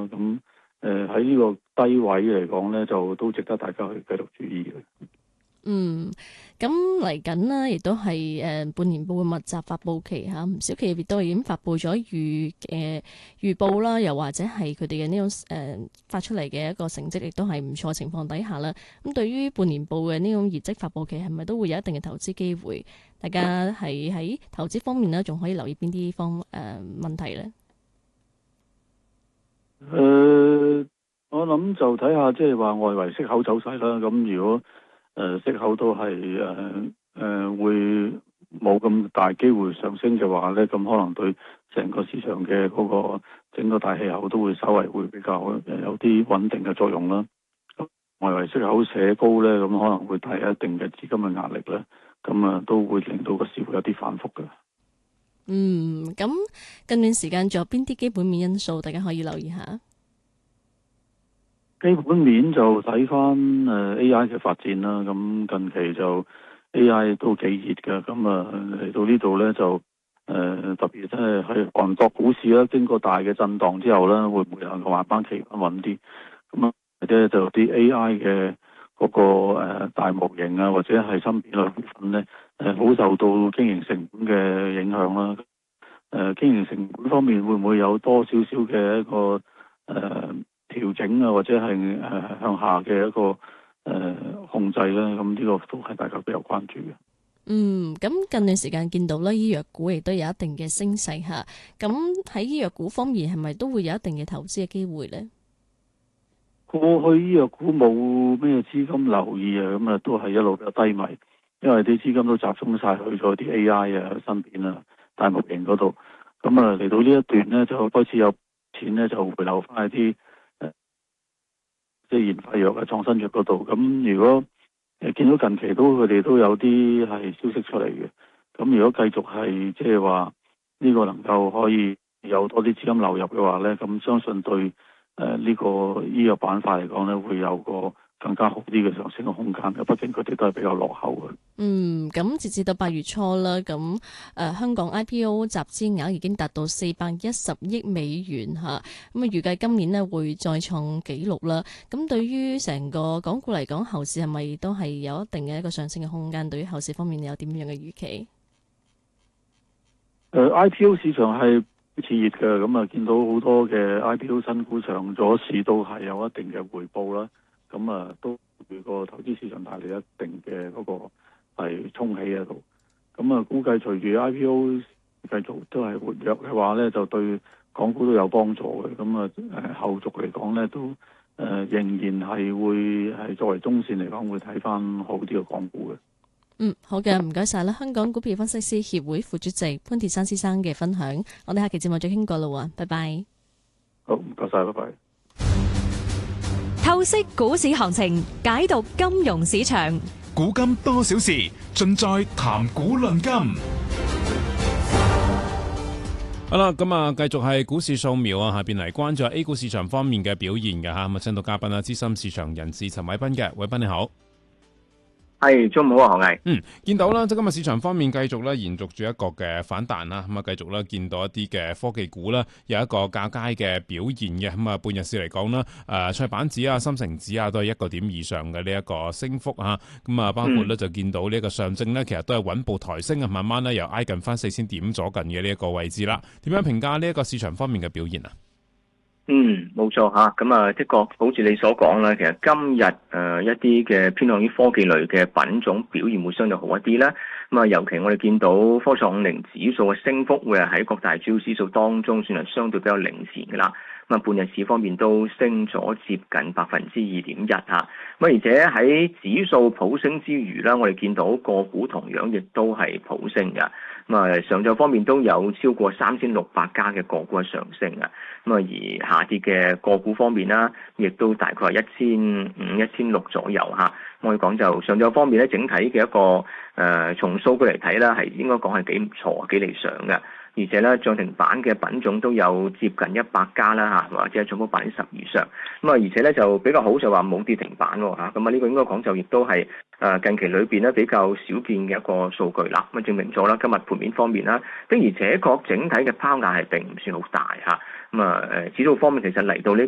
咁喺呢個低位嚟講咧，就都值得大家去繼續注意嘅。 咁嚟緊呢，亦都係半年報嘅密集發佈期嚇，唔少企業亦都已經發佈咗預報啦，又或者係佢哋嘅呢種發出嚟嘅一個成績，亦都係唔錯情況底下啦。咁對於半年報嘅呢種業績發佈期，係咪都會有一定嘅投資機會？大家係喺投資方面呢，仲可以留意邊啲問題呢？ 我諗就睇下即係話外圍息口走勢啦。咁如果息口都係會冇咁大機會上升嘅話咧，咁可能對成個市場嘅嗰個整個大氣候都會稍微會比較有啲穩定嘅作用啦。外圍息口扯高咧，咁可能會帶一定嘅資金嘅壓力咧，咁都會令到個市會有啲反覆嘅。 咁近段時間仲有邊啲基本面因素大家可以留意下？ 基本面就睇翻AI 嘅發展啦，咁近期就 AI 都幾熱嘅，咁嚟到呢度咧就特別即係喺韓國股市啦，經過大嘅震盪之後咧，會唔會能夠慢慢企穩啲？咁或者就啲 AI 嘅嗰個大模型啊，或者係芯片類股份咧，好受到經營成本嘅影響啦。經營成本方面會唔會有多少少嘅一個調整啊，或者係向下嘅一個控制咧？咁呢個都係大家比較關注嘅。 咁近段時間見到咧，醫藥股亦都有一定嘅升勢嚇。咁喺醫藥股方面，係咪都會有一定嘅投資嘅機會呢？ 過去醫藥股冇咩資金留意啊，咁都係一路比較低迷，因為啲資金都集中晒去咗啲 AI 啊、芯片啊、大模型嗰度。咁嚟到呢一段咧，就開始有錢咧就回流翻喺啲即係研發藥嘅創新藥嗰度。咁如果見到近期佢哋都有啲係消息出嚟嘅，咁如果繼續係即係話呢個能夠可以有多啲資金流入嘅話咧，咁相信對呢個醫藥板塊嚟講咧，會有個更加好啲嘅上升嘅空間嘅。畢竟佢哋都係比較落後嘅。 咁截至到8月初啦，咁香港 IPO 集資額已經達到410億美元嚇，咁預計今年呢會再創紀錄啦。咁對於成個港股嚟講，後市係咪都係有一定嘅一個上升嘅空間？對於後市方面，你有點樣嘅預期 ？IPO 市場係熾熱嘅，咁見到好多嘅 IPO 新股上咗市都係有一定嘅回報啦。咁都對個投資市場帶嚟一定嘅嗰個係沖起喺度。咁估計隨住 IPO 繼續都係活躍嘅話咧，就對港股都有幫助嘅。咁後續嚟講咧，都仍然係會係作為中線嚟講，會睇翻好啲嘅港股嘅。 好嘅，唔該晒啦。香港股票分析師協會副主席潘鐵珊先生嘅分享，我哋下期節目再傾過啦喎，拜拜。 好，唔該晒，拜拜。 透析股市行情，解讀金融市場， 古今多少事，盡在談股論金。好啦，咁繼續係股市掃描啊，下邊嚟關注 A 股市場方面嘅表現嘅吓，咁請到嘉賓資深市場人士陳偉彬嘅，偉彬你好。 係，中午好啊，何毅。 見到啦，即今日市場方面繼續咧延續住一個嘅反彈啦，咁繼續咧見到一啲嘅科技股啦，有一個較佳嘅表現嘅，咁半日市嚟講啦，創業板指啊、深成指啊都係1個點以上嘅呢一個升幅啊，咁包括咧就見到呢一個上證咧，其實都係穩步抬升啊，慢慢咧又挨近翻4000點左近嘅呢一個位置啦。點樣評價呢一個市場方面嘅表現啊？ 冇錯吓，咁的確好似你所講啦，其實今日一啲嘅偏向於科技類嘅品種表現會相對好一啲啦。咁尤其我哋見到科創50指數嘅升幅會係喺各大主要指數當中算係相對比較領先㗎啦。咁半日市方面都升咗接近2.1%嚇。咁而且喺指數普升之餘啦，我哋見到個股同樣亦都係普升嘅。咁上晝方面都有超過3600家嘅個股係上升嘅。咁而下跌嘅個股方面啦，亦都大概係1500、1600左右嚇。我哋講就上晝方面咧，整體嘅一個從數據嚟睇啦，係應該講係幾唔錯、幾理想嘅。而且咧，漲停板嘅品種都有接近100家啦嚇，或者係漲幅10%以上。咁而且咧就比較好就話冇跌停板喎嚇。咁呢個應該講就亦都係近期裏邊咧比較少見嘅一個數據啦。咁證明咗啦，今日盤面方面啦，的而且確整體嘅拋壓係並唔算好大嚇。指數方面其實嚟到呢